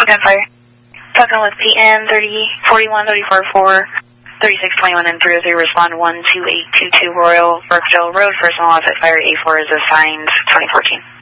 10 fire. Talking with PN 3041 34 3621 and 303. Respond 12822 Royal Burkeville Road. Personal offset fire A4 is assigned 2014.